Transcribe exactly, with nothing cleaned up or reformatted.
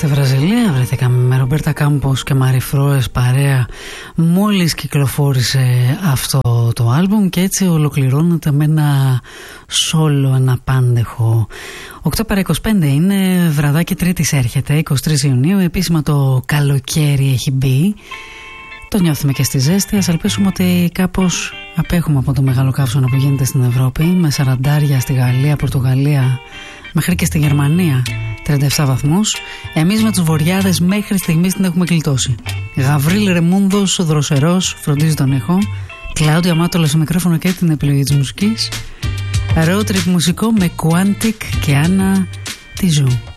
στη Βραζιλία βρεθήκαμε με Ρομπέρτα Κάμπος και Μάρι Φρόες παρέα μόλις κυκλοφόρησε αυτό το άλμπουμ, και έτσι ολοκληρώνεται με ένα σόλο, ένα πάντεχο. οκτώ παρά είκοσι πέντε είναι, βραδάκι Τρίτης έρχεται, είκοσι τρεις Ιουνίου, επίσημα το καλοκαίρι έχει μπει. Το νιώθουμε και στη ζέστη. Ας ελπίσουμε ότι κάπως απέχουμε από το μεγάλο καύσωνα που γίνεται στην Ευρώπη, με σαραντάρια στη Γαλλία, Πορτογαλία, μέχρι και στη Γερμανία τριάντα επτά βαθμούς. Εμείς με τους βορειάδες μέχρι στιγμής την έχουμε γλιτώσει. Γαβρίλ Ρεμούντος, δροσερός, φροντίζει τον ήχο. Κλάουδια Μάτολα στο μικρόφωνο και την επιλογή της μουσικής. Road trip μουσικό με Quantic και Άννα Τιζού.